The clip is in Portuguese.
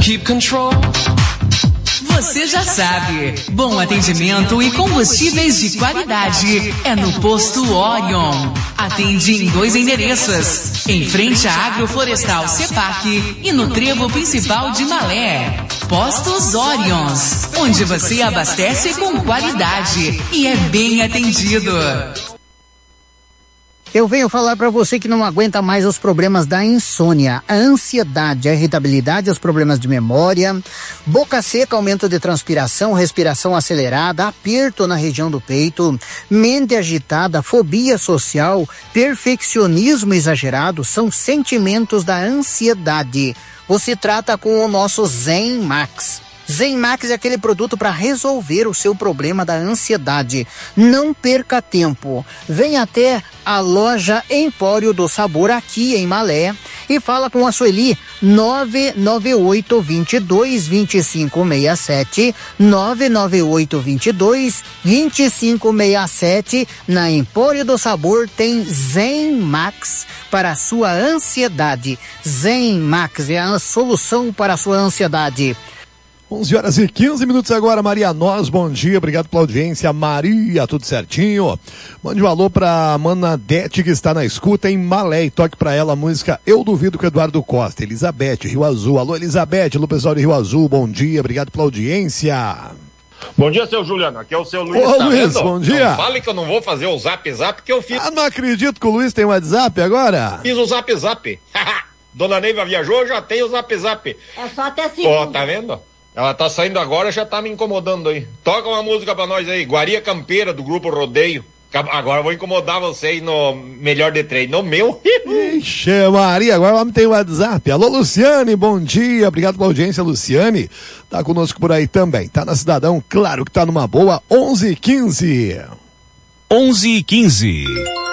keep control. Você já sabe, bom atendimento e combustíveis de qualidade é no Posto Orion. Atende em 2 endereços, em frente à Agroflorestal Cepac e no trevo principal de Malé. Postos Orions, onde você abastece com qualidade e é bem atendido. Eu venho falar para você que não aguenta mais os problemas da insônia, a ansiedade, a irritabilidade, os problemas de memória, boca seca, aumento de transpiração, respiração acelerada, aperto na região do peito, mente agitada, fobia social, perfeccionismo exagerado, são sentimentos da ansiedade. Você trata com o nosso Zen Max. Zen Max é aquele produto para resolver o seu problema da ansiedade. Não perca tempo. Venha até a loja Empório do Sabor aqui em Malé e fala com a Sueli 998-22-2567 998-22-2567. Na Empório do Sabor tem Zen Max para a sua ansiedade. Zen Max é a solução para a sua ansiedade. 11h15 agora, Maria Nós, bom dia, obrigado pela audiência, Maria, tudo certinho? Mande um alô pra Manadete que está na escuta em Malé e toque pra ela a música Eu Duvido com Eduardo Costa, Elizabeth, Rio Azul, alô Elizabeth, alô pessoal de Rio Azul, bom dia, obrigado pela audiência. Bom dia, seu Juliano, aqui é o seu Luiz. Ô, Luiz, bom dia. Não fale que eu não vou fazer o zap que eu fiz. Não acredito que o Luiz tem WhatsApp agora. Fiz o zap. Dona Neiva viajou, já tem o zap. É só até segunda. Ó, tá vendo? Ela tá saindo agora, já tá me incomodando aí. Toca uma música pra nós aí, Guaria Campeira, do Grupo Rodeio. Agora eu vou incomodar vocês no Melhor de Três, no meu. Ixi, Maria, agora o homem tem WhatsApp. Alô, Luciane, bom dia, obrigado pela audiência, Luciane. Tá conosco por aí também, tá na Cidadão, claro que tá numa boa, 11h15. 11h15.